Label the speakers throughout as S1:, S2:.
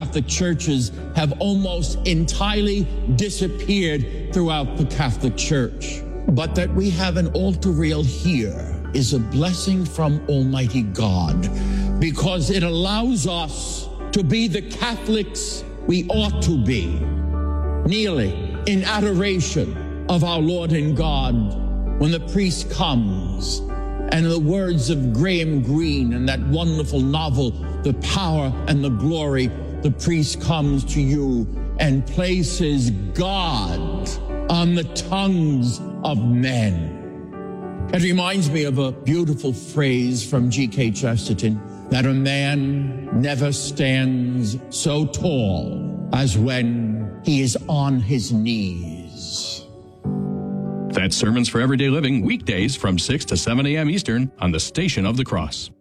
S1: Catholic churches have almost entirely disappeared throughout the Catholic Church. But that we have an altar rail here is a blessing from Almighty God, because it allows us to be the Catholics we ought to be, kneeling in adoration of our Lord and God when the priest comes. And in the words of Graham Greene in that wonderful novel, The Power and the Glory, the priest comes to you and places God on the tongues of men. It reminds me of a beautiful phrase from G.K. Chesterton, that a man never stands so tall as when he is on his knees.
S2: That's Sermons for Everyday Living, weekdays from 6 to 7 a.m. Eastern on the Station of the Cross.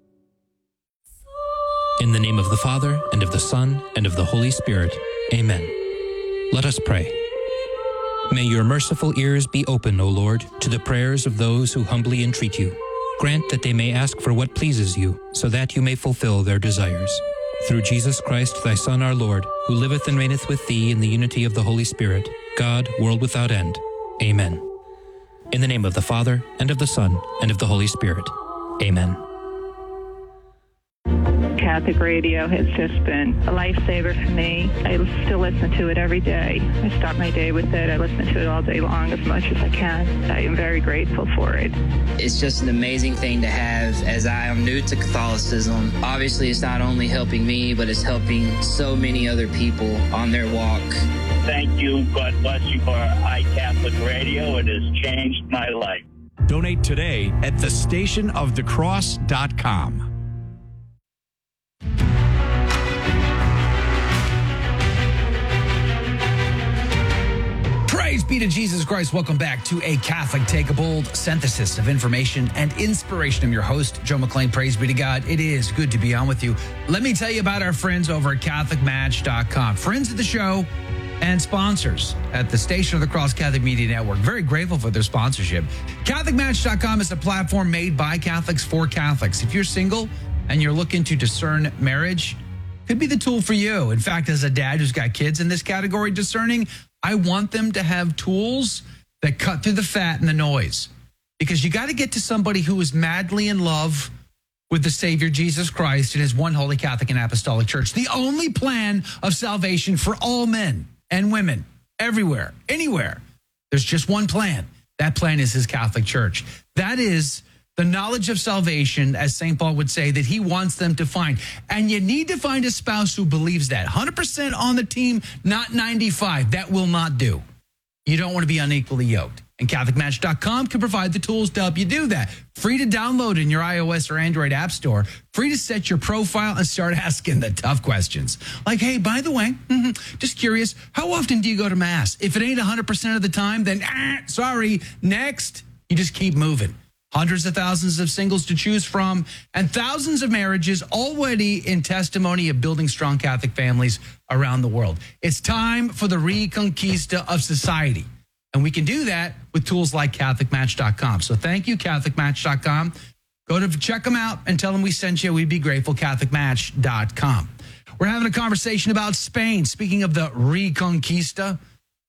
S3: In the name of the Father, and of the Son, and of the Holy Spirit. Amen. Let us pray. May your merciful ears be open, O Lord, to the prayers of those who humbly entreat you. Grant that they may ask for what pleases you, so that you may fulfill their desires. Through Jesus Christ, thy Son, our Lord, who liveth and reigneth with thee in the unity of the Holy Spirit, God, world without end. Amen. In the name of the Father, and of the Son, and of the Holy Spirit. Amen.
S4: Catholic radio has just been a lifesaver for me. I still listen to it every day. I start my day with it. I listen to it all day long as much as I can. I am very grateful for it.
S5: It's just an amazing thing to have, as I am new to Catholicism. Obviously, it's not only helping me, but it's helping so many other people on their walk.
S6: Thank you. God bless you for iCatholic Radio. It has changed my life.
S7: Donate today at thestationofthecross.com.
S8: Praise be to Jesus Christ. Welcome back to A Catholic Take a Bold, synthesis of information and inspiration. I'm your host, Joe McClain. Praise be to God. It is good to be on with you. Let me tell you about our friends over at CatholicMatch.com. Friends of the show and sponsors at the Station of the Cross Catholic Media Network. Very grateful for their sponsorship. CatholicMatch.com is a platform made by Catholics for Catholics. If you're single and you're looking to discern marriage, could be the tool for you. In fact, as a dad who's got kids in this category, discerning, I want them to have tools that cut through the fat and the noise, because you got to get to somebody who is madly in love with the Savior, Jesus Christ, and his one holy Catholic and Apostolic Church, the only plan of salvation for all men and women, everywhere, anywhere. There's just one plan. That plan is his Catholic Church. That is the knowledge of salvation, as St. Paul would say, that he wants them to find. And you need to find a spouse who believes that. 100% on the team, not 95. That will not do. You don't want to be unequally yoked. And CatholicMatch.com can provide the tools to help you do that. Free to download in your iOS or Android app store. Free to set your profile and start asking the tough questions. Like, hey, by the way, just curious, how often do you go to Mass? If it ain't 100% of the time, then sorry, next. You just keep moving. Hundreds of thousands of singles to choose from, and thousands of marriages already in testimony of building strong Catholic families around the world. It's time for the reconquista of society. And we can do that with tools like CatholicMatch.com. So thank you, CatholicMatch.com. Go to check them out and tell them we sent you. We'd be grateful, CatholicMatch.com. We're having a conversation about Spain. Speaking of the reconquista,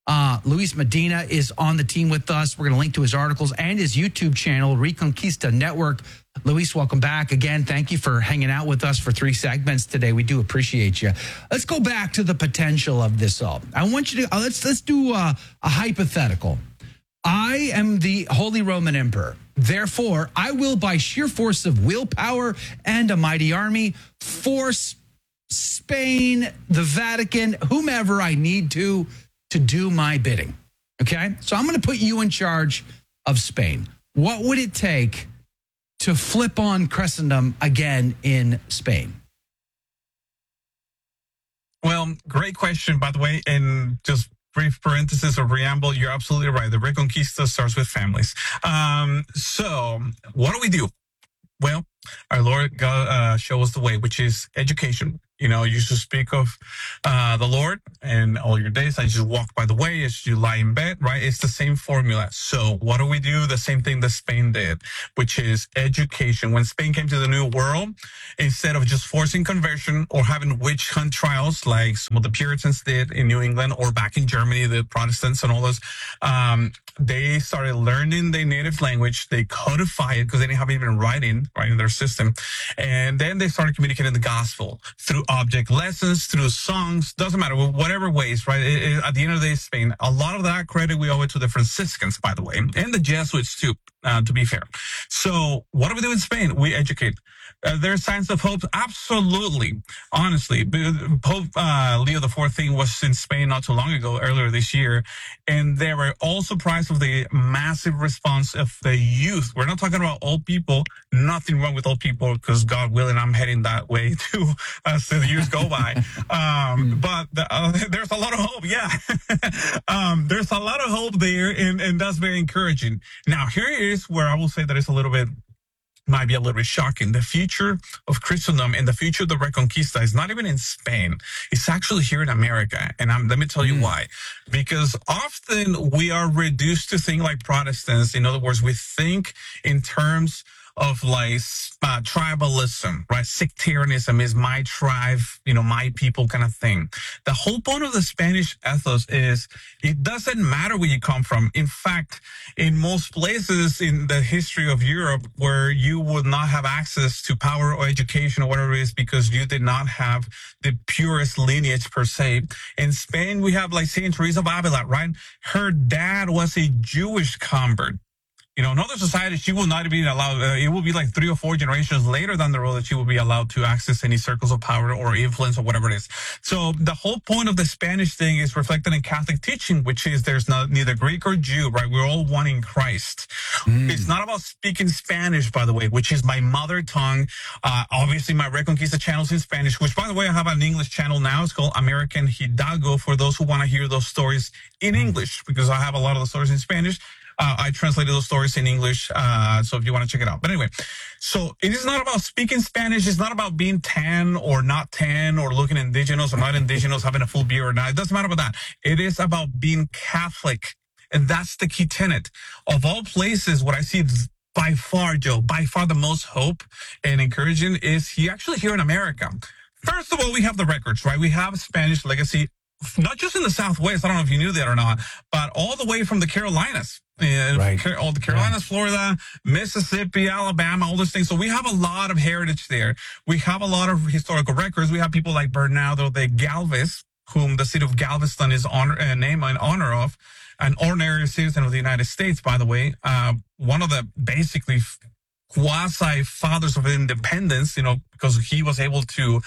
S8: Luis Medina is on the team with us. We're going to link to his articles and his YouTube channel, Reconquista Network. Luis, welcome back again. Thank you for hanging out with us for 3 segments today. We do appreciate you. Let's go back to the potential of this all. I want you to let's do a hypothetical. I am the Holy Roman Emperor. Therefore, I will, by sheer force of willpower and a mighty army, force Spain, the Vatican, whomever I need to do my bidding. Okay? So I'm going to put you in charge of Spain. What would it take to flip on Christendom again in Spain?
S9: Well, great question, by the way. And just brief parenthesis or preamble, you're absolutely right. The Reconquista starts with families. So what do we do? Well, our Lord God show us the way, which is education. You should speak of the Lord and all your days as you walk by the way, as you lie in bed, right? It's the same formula. So what do we do? The same thing that Spain did, which is education. When Spain came to the New World, instead of just forcing conversion or having witch hunt trials like some of the Puritans did in New England or back in Germany, the Protestants and all those, they started learning their native language. They codify it because they didn't have even writing right in their system. And then they started communicating the gospel through object lessons, through songs, doesn't matter, whatever ways, right? At the end of the day, Spain, a lot of that credit we owe it to the Franciscans, by the way, and the Jesuits too, to be fair. So what do we do in Spain? We educate. There's signs of hope? Absolutely. Honestly, Pope Leo XIV was in Spain not too long ago, earlier this year, and they were all surprised with the massive response of the youth. We're not talking about old people. Nothing wrong with old people, because God willing, I'm heading that way too as the years go by. But there's a lot of hope. Yeah. There's a lot of hope there, and that's very encouraging. Now, here is where I will say that it's might be a little bit shocking. The future of Christendom and the future of the Reconquista is not even in Spain. It's actually here in America. And let me tell you why. Because often we are reduced to think like Protestants. In other words, we think in terms of like tribalism, right? Sectarianism is my tribe, my people kind of thing. The whole point of the Spanish ethos is it doesn't matter where you come from. In fact, in most places in the history of Europe where you would not have access to power or education or whatever it is because you did not have the purest lineage per se. In Spain, we have like Saint Teresa of Avila, right? Her dad was a Jewish convert. In other societies, she will not be allowed. It will be like 3 or 4 generations later down the road that she will be allowed to access any circles of power or influence or whatever it is. So the whole point of the Spanish thing is reflected in Catholic teaching, which is there's neither Greek or Jew, right? We're all one in Christ. It's not about speaking Spanish, by the way, which is my mother tongue. Obviously, my Reconquista channel is in Spanish, which, by the way, I have an English channel now. It's called American Hidalgo for those who want to hear those stories in English, because I have a lot of the stories in Spanish. I translated those stories in English, so if you want to check it out. But anyway, so it is not about speaking Spanish. It's not about being tan or not tan or looking indigenous or not indigenous, having a full beard or not. It doesn't matter about that. It is about being Catholic. And that's the key tenet. Of all places, what I see by far, Joe, by far the most hope and encouraging is here in America. First of all, we have the records, right? We have Spanish legacy, not just in the Southwest. I don't know if you knew that or not, but all the way from the Carolinas. All the Carolinas, Florida, Mississippi, Alabama, all those things. So we have a lot of heritage there. We have a lot of historical records. We have people like Bernardo de Galvez, whom the city of Galveston is named in honor of, an ordinary citizen of the United States, by the way. One of the basically quasi fathers of independence, because he was able to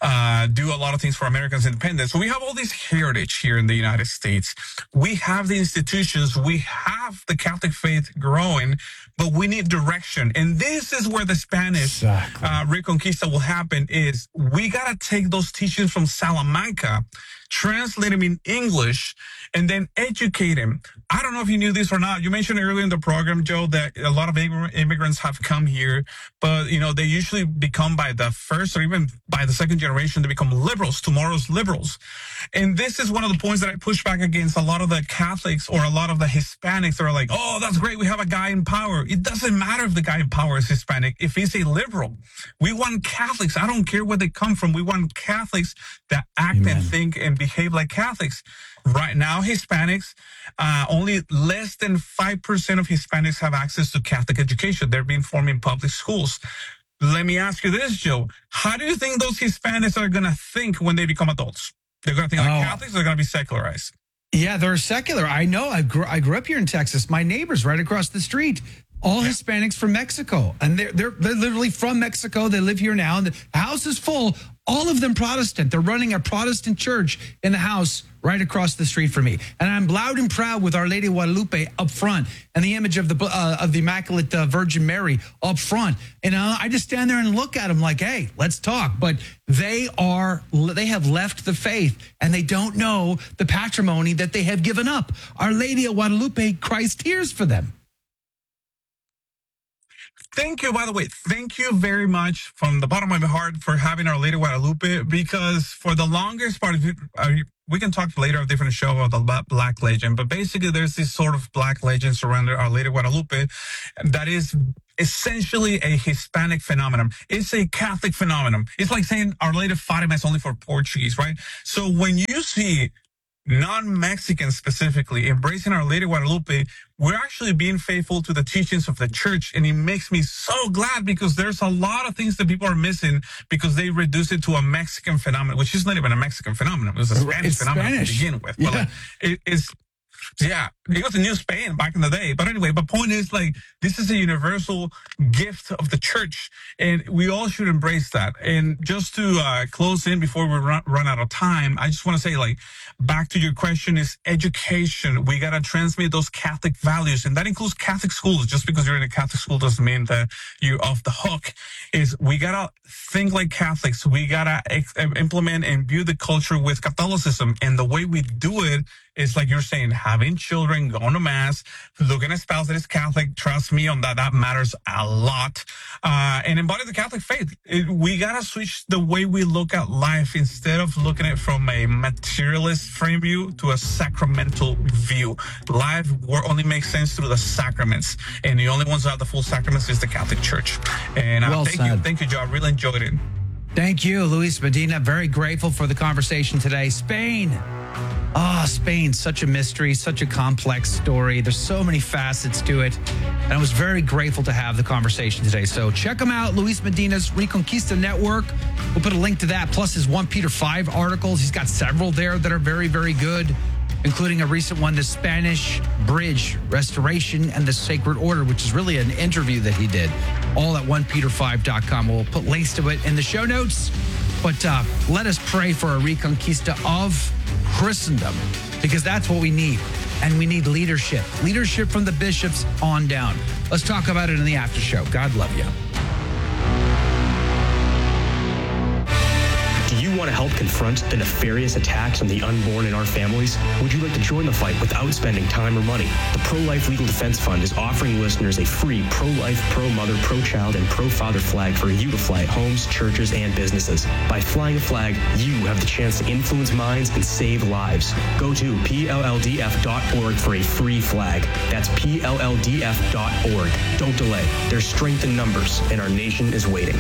S9: do a lot of things for Americans' independence. So we have all this heritage here in the United States. We have the institutions. We have the Catholic faith growing, but we need direction. And this is where the Spanish Reconquista will happen is we got to take those teachings from Salamanca, translate them in English, and then educate them. I don't know if you knew this or not. You mentioned earlier in the program, Joe, that a lot of immigrants have come here, but, they usually become by the first or even by the second generation, they become liberals, tomorrow's liberals. And this is one of the points that I push back against a lot of the Catholics or a lot of the Hispanics that are like, oh, that's great, we have a guy in power. It doesn't matter if the guy in power is Hispanic, if he's a liberal. We want Catholics. I don't care where they come from. We want Catholics that act and think and behave like Catholics. Right now, Hispanics, only less than 5% of Hispanics have access to Catholic education. They're being formed in public schools. Let me ask you this, Joe. How do you think those Hispanics are going to think when they become adults? They're going to think like Catholics, or they're going to be secularized?
S8: Yeah, they're secular. I know. I grew up here in Texas. My neighbors right across the street, all Hispanics from Mexico. And they're literally from Mexico. They live here now. And the house is full. All of them Protestant. They're running a Protestant church in the house right across the street from me. And I'm loud and proud with Our Lady of Guadalupe up front and the image of the Immaculate Virgin Mary up front. And I just stand there and look at them like, hey, let's talk. But they have left the faith and they don't know the patrimony that they have given up. Our Lady of Guadalupe cries tears for them.
S9: Thank you, by the way. Thank you very much from the bottom of my heart for having Our Lady of Guadalupe, because for the longest part of it, we can talk later of different show about the Black Legend, but basically there's this sort of Black legend surrounding Our Lady of Guadalupe that is essentially a Hispanic phenomenon. It's a Catholic phenomenon. It's like saying Our Lady of Fatima is only for Portuguese, right? So when you see non-Mexicans specifically embracing Our Lady of Guadalupe, we're actually being faithful to the teachings of the church. And it makes me so glad, because there's a lot of things that people are missing because they reduce it to a Mexican phenomenon, which is not even a Mexican phenomenon. It was a Spanish phenomenon to begin with. But like, it was in New Spain back in the day. But anyway, the point is, like, this is a universal gift of the church, and we all should embrace that. And just to close in before we run out of time, I just want to say, like, back to your question is education. We got to transmit those Catholic values, and that includes Catholic schools. Just because you're in a Catholic school doesn't mean that you're off the hook. We got to think like Catholics. We got to implement and view the culture with Catholicism. And the way we do it is, like you're saying, having children, going to Mass, looking at a spouse that is Catholic. Trust me on that. That matters a lot. And embody the Catholic faith. We got to switch the way we look at life. Instead of looking at it from a materialist frame view to a sacramental view. Life only makes sense through the sacraments. And the only ones that have the full sacraments is the Catholic Church. And thank you, Joe. I really enjoyed it.
S8: Thank you, Luis Medina. Very grateful for the conversation today. Spain. Spain, such a mystery, such a complex story. There's so many facets to it. And I was very grateful to have the conversation today. So check him out, Luis Medina's Reconquista Network. We'll put a link to that, plus his 1 Peter 5 articles. He's got several there that are very, very good, including a recent one, The Spanish Bridge Restoration and the Sacred Order, which is really an interview that he did, all at 1peter5.com. We'll put links to it in the show notes. But let us pray for a Reconquista of Christendom, because that's what we need. And we need leadership from the bishops on down. Let's talk about it in the after show. God love you.
S10: Do you want to help confront the nefarious attacks on the unborn in our families? Would you like to join the fight without spending time or money? The Pro-Life Legal Defense Fund is offering listeners a free pro-life, pro-mother, pro-child, and pro-father flag for you to fly at homes, churches, and businesses. By flying a flag, you have the chance to influence minds and save lives. Go to PLLDF.org for a free flag. That's PLLDF.org. Don't delay. There's strength in numbers, and our nation is waiting.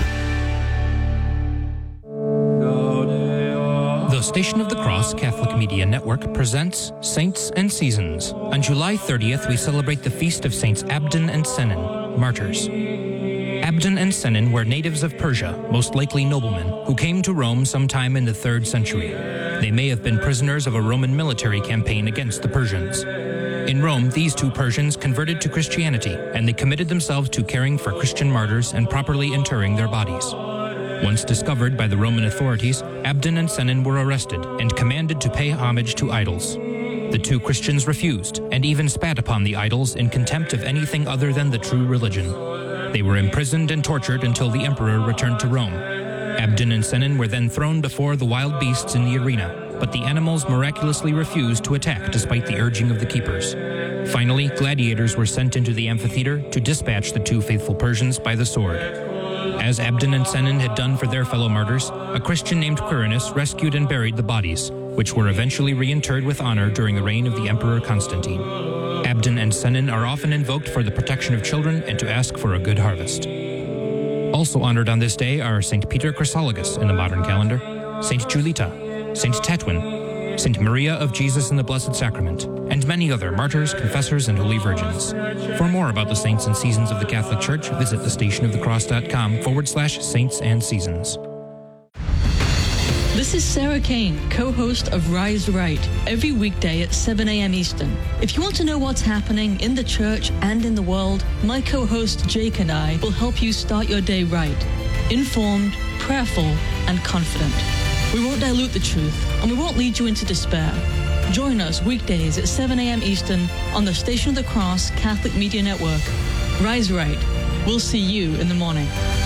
S3: The Station of the Cross Catholic Media Network presents Saints and Seasons. On July 30th, we celebrate the feast of Saints Abdon and Sennen, martyrs. Abdon and Sennen were natives of Persia, most likely noblemen, who came to Rome sometime in the 3rd century. They may have been prisoners of a Roman military campaign against the Persians. In Rome, these 2 Persians converted to Christianity, and they committed themselves to caring for Christian martyrs and properly interring their bodies. Once discovered by the Roman authorities, Abdon and Sennen were arrested and commanded to pay homage to idols. The 2 Christians refused and even spat upon the idols in contempt of anything other than the true religion. They were imprisoned and tortured until the emperor returned to Rome. Abdon and Sennen were then thrown before the wild beasts in the arena, but the animals miraculously refused to attack despite the urging of the keepers. Finally, gladiators were sent into the amphitheater to dispatch the 2 faithful Persians by the sword. As Abdon and Sennen had done for their fellow martyrs, a Christian named Quirinus rescued and buried the bodies, which were eventually reinterred with honor during the reign of the Emperor Constantine. Abdon and Sennen are often invoked for the protection of children and to ask for a good harvest. Also honored on this day are St. Peter Chrysologus in the modern calendar, St. Julita, St. Tatwin, St. Maria of Jesus in the Blessed Sacrament, and many other martyrs, confessors, and holy virgins. For more about the saints and seasons of the Catholic Church, visit thestationofthecross.com/saints and seasons.
S11: This is Sarah Kane, co-host of Rise Right, every weekday at 7 a.m. Eastern. If you want to know what's happening in the church and in the world, my co-host Jake and I will help you start your day right, informed, prayerful, and confident. We won't dilute the truth, and we won't lead you into despair. Join us weekdays at 7 a.m. Eastern on the Station of the Cross Catholic Media Network. Rise Right. We'll see you in the morning.